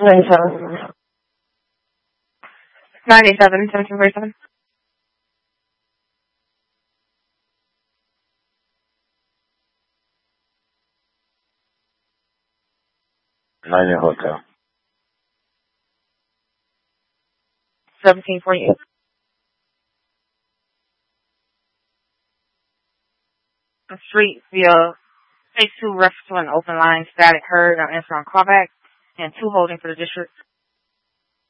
97. 97, 1747. Niner Hotel. 1748. Street via phase 2 reference to an open line static heard on answer on callback and 2 holding for the district.